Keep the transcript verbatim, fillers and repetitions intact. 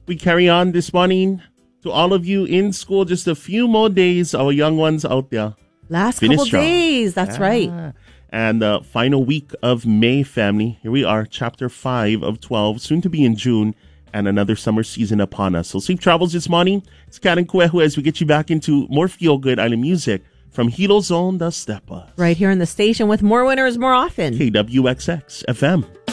We carry on this morning. To all of you in school, just a few more days. Our young ones out there. Last Finish couple strong. days. That's Yeah. right. And the final week of May, family. Here we are, chapter five of twelve, soon to be in June, and another summer season upon us. So safe travels this morning. It's Kat and Kuehu as we get you back into more feel-good island music from Hilo Zone, the Steppers. Right here in the station with more winners more often. K W X X F M.